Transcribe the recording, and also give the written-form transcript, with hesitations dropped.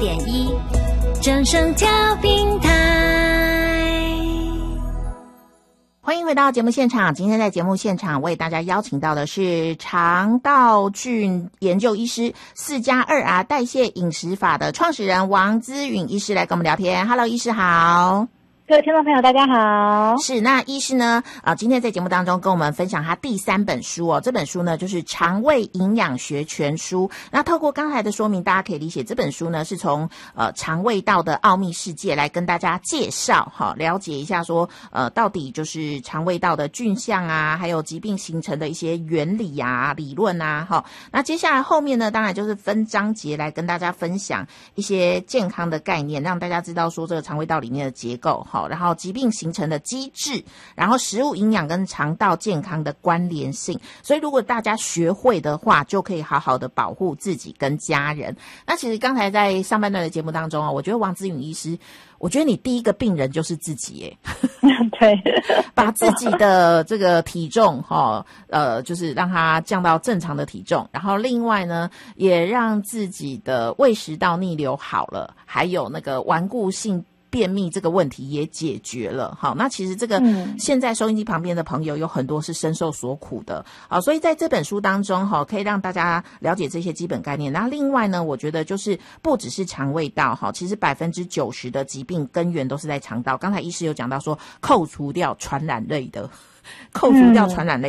104.1正声调频台。 欢迎回到节目现场，今天在节目现场为大家邀请到的是肠道菌研究医师4+2R 代谢饮食法的创始人王姿允医师来跟我们聊天。Hello， 医师好。 各位听众朋友大家好。 是，那医师呢今天在节目当中跟我们分享他第3本书哦，这本书呢就是肠胃营养学全书。那透过刚才的说明，大家可以理解这本书呢是从肠胃道的奥秘世界来跟大家介绍了解一下说到底就是肠胃道的菌相啊，还有疾病形成的一些原理啊、理论啊那接下来后面呢当然就是分章节来跟大家分享一些健康的概念，让大家知道说这个肠胃道里面的结构然后疾病形成的机制，然后食物营养跟肠道健康的关联性。所以如果大家学会的话，就可以好好的保护自己跟家人。那其实刚才在上半段的节目当中我觉得王姿允医师，我觉得你第一个病人就是自己耶对， 把自己的这个体重就是让它降到正常的体重，然后另外呢也让自己的胃食道逆流好了，还有那个顽固性便秘这个问题也解决了。好，那其实这个现在收音机旁边的朋友有很多是深受所苦的所以在这本书当中可以让大家了解这些基本概念。那另外呢，我觉得就是不只是肠胃道其实90%的疾病根源都是在肠道。刚才医师有讲到说扣除掉传染类的